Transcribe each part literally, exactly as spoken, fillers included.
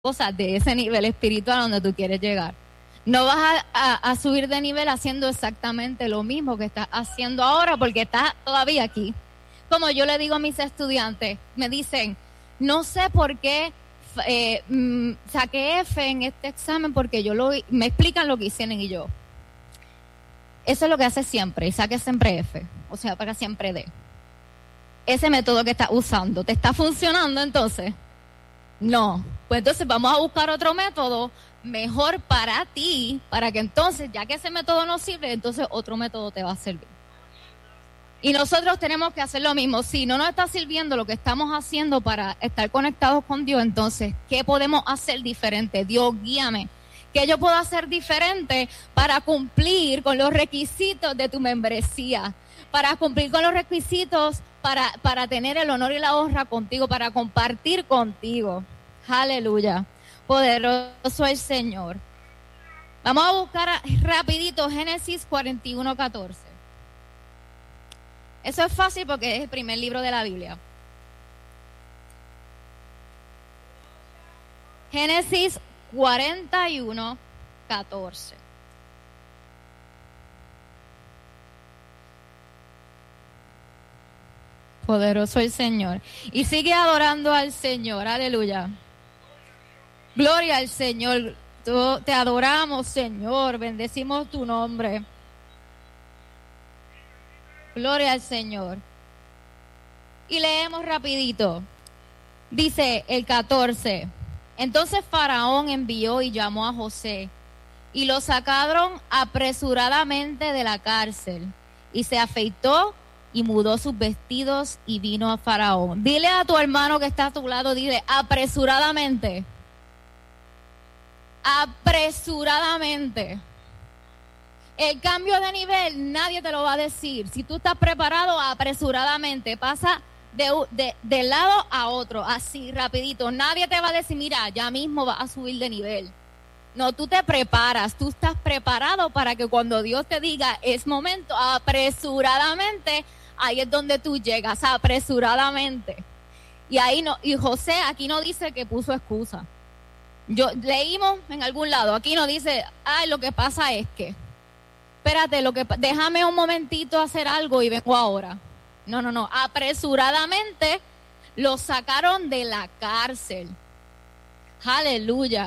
cosas de ese nivel espiritual donde tú quieres llegar. No vas a, a, a subir de nivel haciendo exactamente lo mismo que estás haciendo ahora porque estás todavía aquí. Como yo le digo a mis estudiantes, me dicen, no sé por qué eh, mm, saqué F en este examen porque yo lo me explican lo que hicieron y yo. Eso es lo que hace siempre, y saque siempre F, o sea, para siempre D. Ese método que estás usando, ¿te está funcionando entonces? No. Pues entonces vamos a buscar otro método mejor para ti, para que entonces, ya que ese método no sirve, entonces otro método te va a servir. Y nosotros tenemos que hacer lo mismo. Si no nos está sirviendo lo que estamos haciendo para estar conectados con Dios, entonces, ¿qué podemos hacer diferente? Dios, guíame. ¿Qué yo puedo hacer diferente para cumplir con los requisitos de tu membresía? Para cumplir con los requisitos, para, para tener el honor y la honra contigo, para compartir contigo. Aleluya. Poderoso el Señor. Vamos a buscar a, rapidito Génesis cuarenta y uno, catorce. Eso es fácil porque es el primer libro de la Biblia. Génesis cuarenta y uno, catorce. Poderoso el Señor. Y sigue adorando al Señor. Aleluya. Gloria al Señor. Tú, te adoramos, Señor. Bendecimos tu nombre. Gloria al Señor. Y leemos rapidito. Dice el catorce. Entonces Faraón envió y llamó a José y lo sacaron apresuradamente de la cárcel y se afeitó y mudó sus vestidos y vino a Faraón. Dile a tu hermano que está a tu lado, dile apresuradamente. Apresuradamente. El cambio de nivel nadie te lo va a decir. Si tú estás preparado, apresuradamente. Pasa de, de, de lado a otro, así, rapidito. Nadie te va a decir, mira, ya mismo vas a subir de nivel. No, tú te preparas. Tú estás preparado para que cuando Dios te diga, es momento, apresuradamente, ahí es donde tú llegas, apresuradamente. Y ahí no, y José aquí no dice que puso excusa. Yo leímos en algún lado, aquí no dice, ay, lo que pasa es que... Espérate, lo que, déjame un momentito hacer algo y vengo ahora. No, no, no. Apresuradamente lo sacaron de la cárcel. Aleluya.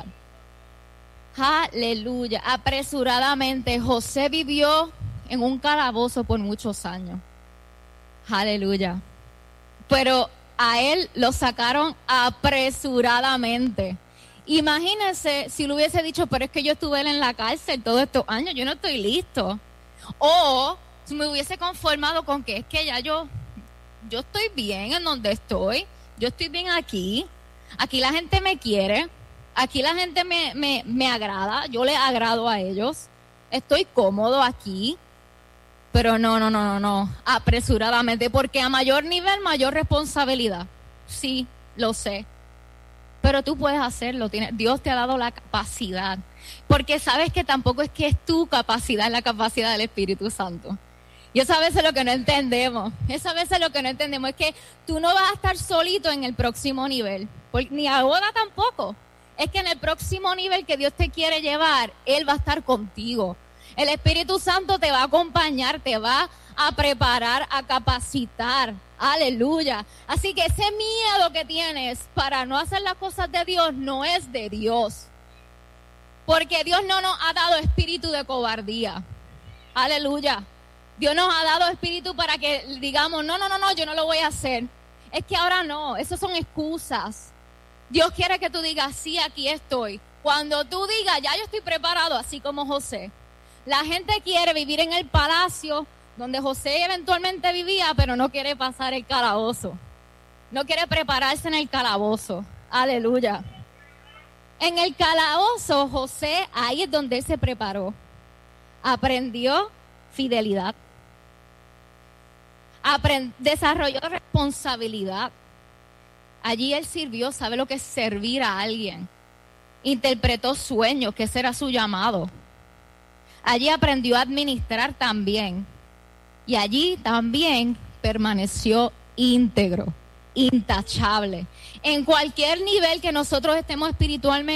Aleluya. Apresuradamente. José vivió en un calabozo por muchos años. Aleluya. Pero a él lo sacaron apresuradamente. Imagínense si le hubiese dicho, pero es que yo estuve en la cárcel todos estos años, yo no estoy listo. O si me hubiese conformado con que es que ya yo, yo estoy bien en donde estoy, yo estoy bien aquí, aquí la gente me quiere, aquí la gente me, me, me agrada, yo le agrado a ellos, estoy cómodo aquí. Pero no, no, no, no, no, apresuradamente, porque a mayor nivel, mayor responsabilidad. Sí, lo sé. Pero tú puedes hacerlo, Dios te ha dado la capacidad, porque sabes que tampoco es que es tu capacidad, es la capacidad del Espíritu Santo. Y eso a veces es lo que no entendemos, eso a veces es lo que no entendemos, es que tú no vas a estar solito en el próximo nivel, ni ahora tampoco, es que en el próximo nivel que Dios te quiere llevar, Él va a estar contigo. El Espíritu Santo te va a acompañar, te va a preparar, a capacitar. Aleluya. Así que ese miedo que tienes para no hacer las cosas de Dios no es de Dios. Porque Dios no nos ha dado espíritu de cobardía. Aleluya. Dios nos ha dado espíritu para que digamos, no, no, no, no, yo no lo voy a hacer. Es que ahora no, esas son excusas. Dios quiere que tú digas, sí, aquí estoy. Cuando tú digas, ya yo estoy preparado, así como José. La gente quiere vivir en el palacio donde José eventualmente vivía, pero no quiere pasar el calabozo. No quiere prepararse en el calabozo. Aleluya. En el calabozo, José, ahí es donde él se preparó. Aprendió fidelidad. Aprend- desarrolló responsabilidad. Allí él sirvió, sabe lo que es servir a alguien. Interpretó sueños, que ese era su llamado. Allí aprendió a administrar también. Y allí también permaneció íntegro. intachable. En cualquier nivel que nosotros estemos espiritualmente,